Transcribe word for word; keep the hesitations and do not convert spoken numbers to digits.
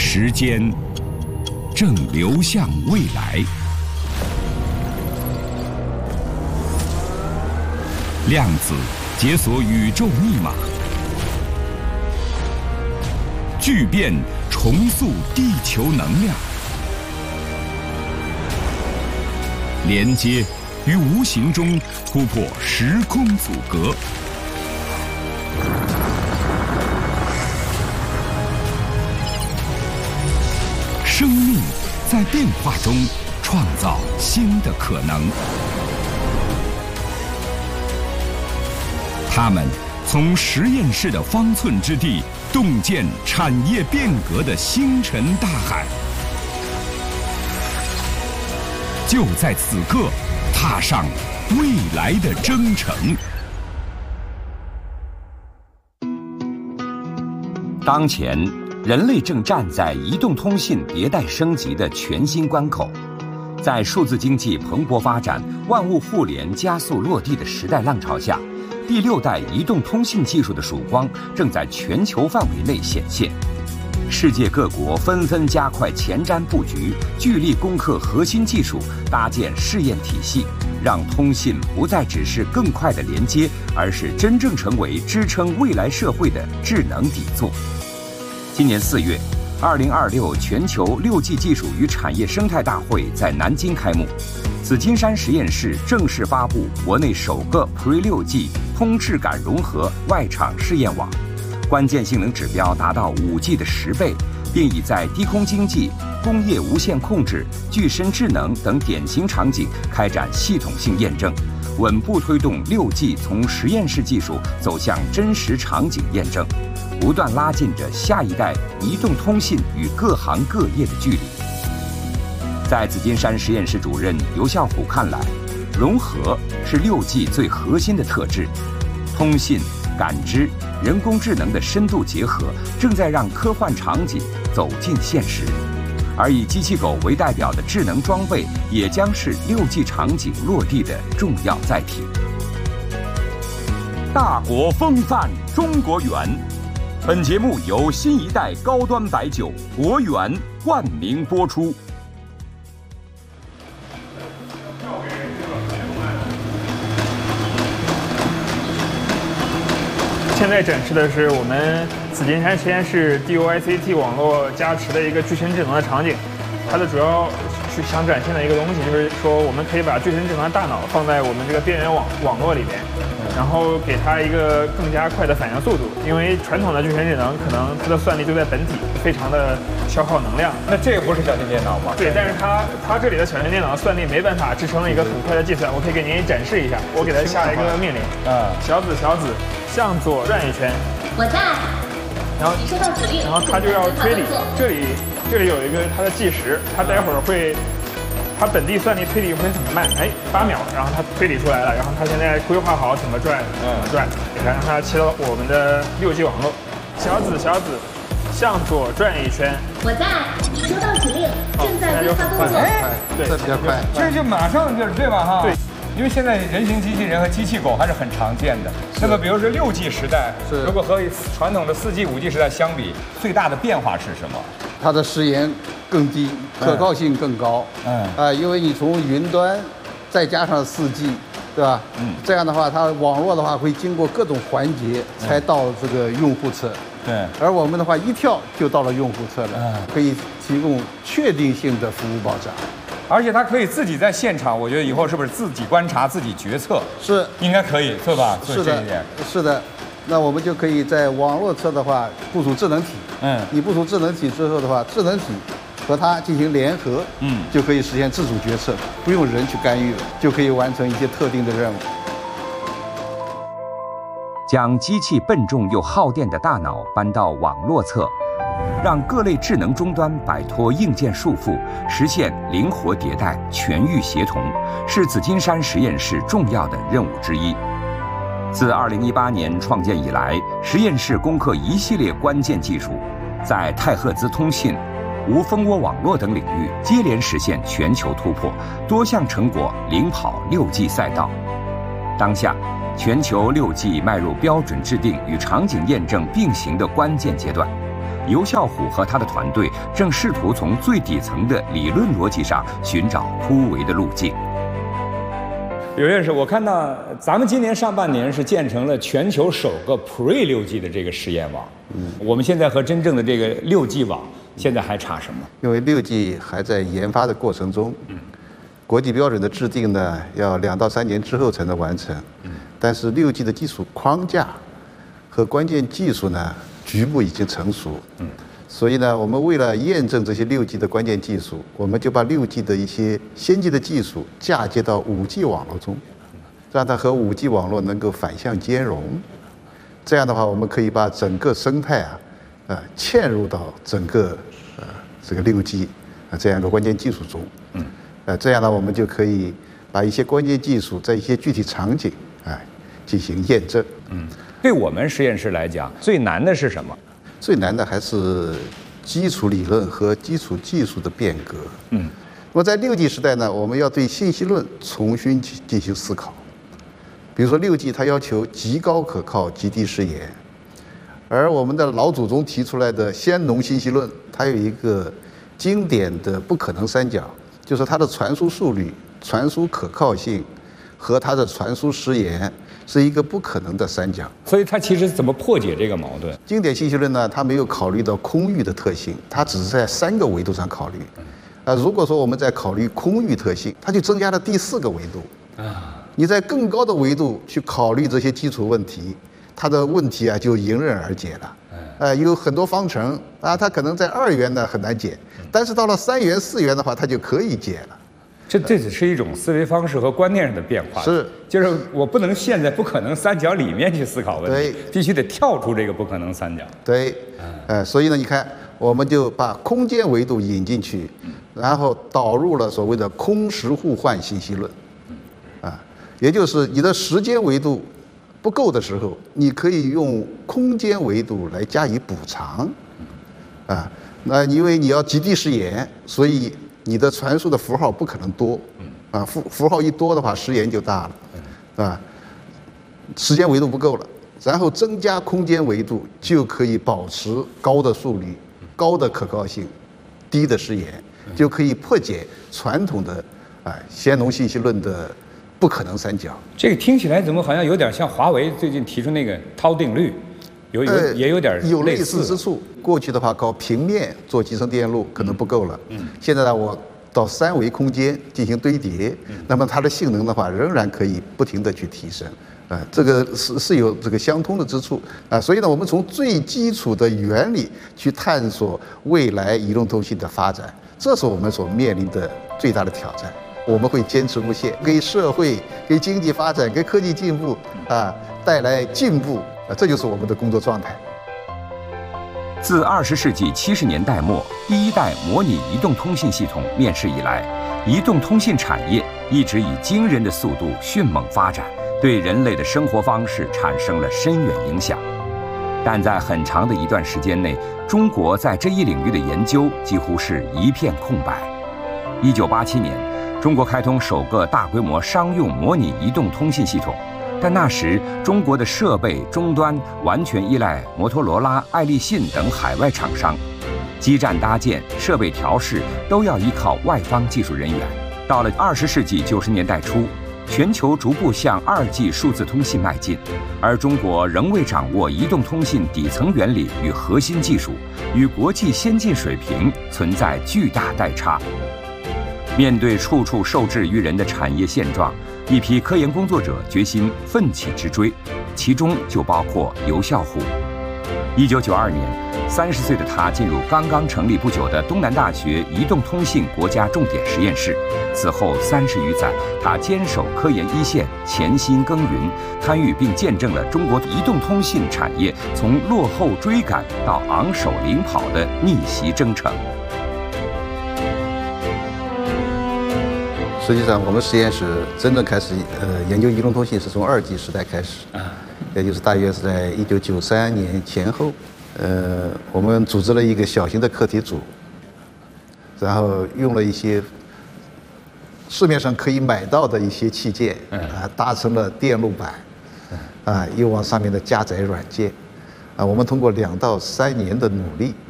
时间正流向未来，量子解锁宇宙密码，巨变重塑地球能量，连接于无形中突破时空阻隔。生命在变化中创造新的可能。他们从实验室的方寸之地洞见产业变革的星辰大海。就在此刻，踏上未来的征程。当前，人类正站在移动通信迭代升级的全新关口，在数字经济蓬勃发展、万物互联加速落地的时代浪潮下，第六代移动通信技术的曙光正在全球范围内显现。世界各国纷纷加快前瞻布局，聚力攻克核心技术，搭建试验体系，让通信不再只是更快的连接，而是真正成为支撑未来社会的智能底座。今年四月，二零二六全球六 G 技术与产业生态大会在南京开幕，紫金山实验室正式发布国内首个 Pre 六 G 通质感融合外场试验网，关键性能指标达到五 G 的十倍，并已在低空经济、工业无线控制、具身智能等典型场景开展系统性验证，稳步推动六 G 从实验室技术走向真实场景验证，不断拉近着下一代移动通信与各行各业的距离。在紫金山实验室主任尤孝虎看来，融合是六 G 最核心的特质，通信、感知、人工智能的深度结合，正在让科幻场景走进现实。而以机器狗为代表的智能装备，也将是六 G 场景落地的重要载体。大国风范，中国圆。本节目由新一代高端白酒国元冠名播出。 现在展示的是我们紫金山实验室 D O I C T 网络加持的一个具身智能的场景。它的主要是想展现的一个东西，就是说我们可以把具身智能的大脑放在我们这个边缘网网络里面，然后给它一个更加快的反应速度。因为传统的具身智能可能它的算力就在本体，非常的消耗能量。 那这个不是小型电脑吗？ 对，但是它它这里的小型电脑的算力没办法支撑一个很快的计算。我可以给您展示一下，我给它下一个命令， 嗯， 小紫小紫向左转一圈， 我在。 然后你收到指令， 然后它就要推理，这里这里有一个它的计时，它待会儿会，它本地算力推理会很慢，哎，八秒，然后它推理出来了，然后它现在规划好怎么转，怎么转，给它让它切到我们的六 G 网络。小紫小紫向左转一圈， 我在。你收到指令，正在规划动作。 哎，对，这比较快，这就马上就是对吧？哈， 对。 因为现在人形机器人和机器狗还是很常见的。那么，比如说六 G 时代，如果和传统的四 G、五 G 时代相比，最大的变化是什么？ 它的时延更低，可靠性更高。嗯啊、呃，因为你从云端再加上四 G， 对吧？嗯，这样的话，它网络的话会经过各种环节才到这个用户侧。 对， 而我们的话一跳就到了用户侧了，嗯，可以提供确定性的服务保障。 而且它可以自己在现场，我觉得以后是不是自己观察、自己决策？ 是， 应该可以，是吧？ 是的，是的。那我们就可以在网络侧的话部署智能体。嗯，你部署智能体之后的话，智能体和它进行联合，嗯，就可以实现自主决策，不用人去干预了，就可以完成一些特定的任务。 将机器笨重又耗电的大脑搬到网络侧，让各类智能终端摆脱硬件束缚，实现灵活迭代、全域协同，是紫金山实验室重要的任务之一。自二零一八年创建以来，实验室攻克一系列关键技术，在太赫兹通信、无蜂窝网络等领域接连实现全球突破，多项成果领跑六 G 赛道。当下，全球六 G 迈入标准制定与场景验证并行的关键阶段。 尤孝虎和他的团队正试图从最底层的理论逻辑上寻找突围的路径。 有院士，我看到咱们今年上半年是建成了全球首个 Pre 六 G 的这个实验网。嗯，我们现在和真正的这个六 G 网现在还差什么？ 因为六 G 还在研发的过程中，嗯，国际标准的制定呢，要两到三年之后才能完成。嗯，但是六 G 的基础框架和关键技术呢，局部已经成熟。嗯。所以呢，我们为了验证这些六 G 的关键技术，我们就把六 G 的一些先进的技术嫁接到五 G 网络中，让它和五 G 网络能够反向兼容。这样的话，我们可以把整个生态啊，呃，嵌入到整个呃这个六 G 啊这样一个关键技术中。嗯。呃，这样呢，我们就可以把一些关键技术在一些具体场景啊、呃、进行验证。 嗯。对我们实验室来讲，最难的是什么？ 最难的还是基础理论和基础技术的变革。嗯，那么在六 G 时代呢，我们要对信息论重新进行思考。比如说六 G 它要求极高可靠、极低失言，而我们的老祖宗提出来的先农信息论，它有一个经典的不可能三角，就是它的传输速率、传输可靠性和它的传输时延是一个不可能的三角。 所以它其实怎么破解这个矛盾？ 经典信息论呢，它没有考虑到空域的特性，它只是在三个维度上考虑。啊，如果说我们在考虑空域特性，它就增加了第四个维度。啊，你在更高的维度去考虑这些基础问题，它的问题啊就迎刃而解了。呃，有很多方程啊，它可能在二元呢很难解，但是到了三元、四元的话，它就可以解了。 这这只是一种思维方式和观念上的变化， 是， 就是我不能陷在不可能三角里面去思考问题，必须得跳出这个不可能三角。 对，呃，所以呢，你看，我们就把空间维度引进去，然后导入了所谓的空时互换信息论，啊，也就是你的时间维度不够的时候，你可以用空间维度来加以补偿，啊，那因为你要极低时延，所以你的传输的符号不可能多，啊，符符号一多的话，时延就大了，啊，时间维度不够了，然后增加空间维度，就可以保持高的速率、高的可靠性、低的时延，就可以破解传统的啊先农信息论的不可能三角。 这个听起来怎么好像有点像华为最近提出那个涛定律，有有也有点有类似之处。过去的话，靠平面做集成电路可能不够了，嗯，现在呢，我到三维空间进行堆叠，那么它的性能的话，仍然可以不停地去提升，啊，这个是是有这个相通的之处啊，所以呢，我们从最基础的原理去探索未来移动通信的发展，这是我们所面临的最大的挑战。我们会坚持不懈，给社会、给经济发展、给科技进步啊带来进步啊，这就是我们的工作状态。 自二十世纪七十年代末第一代模拟移动通信系统面世以来，移动通信产业一直以惊人的速度迅猛发展，对人类的生活方式产生了深远影响。但在很长的一段时间内，中国在这一领域的研究几乎是一片空白。一九八七年，中国开通首个大规模商用模拟移动通信系统，但那时中国的设备终端完全依赖摩托罗拉、爱立信等海外厂商，基站搭建、设备调试都要依靠外方技术人员。到了二十世纪九十年代初，全球逐步向二 G 数字通信迈进，而中国仍未掌握移动通信底层原理与核心技术，与国际先进水平存在巨大代差。面对处处受制于人的产业现状，一批科研工作者决心奋起直追，其中就包括尤孝虎。一九九二年，三十岁的他进入刚刚成立不久的东南大学移动通信国家重点实验室。此后三十余载，他坚守科研一线，潜心耕耘，参与并见证了中国移动通信产业从落后追赶到昂首领跑的逆袭征程。 实际上，我们实验室真正开始呃研究移动通信是从二 G 时代开始，也就是大约是在一九九三年前后。呃，我们组织了一个小型的课题组，然后用了一些市面上可以买到的一些器件，啊，搭成了电路板，啊，又往上面的加载软件，啊，我们通过两到三年的努力，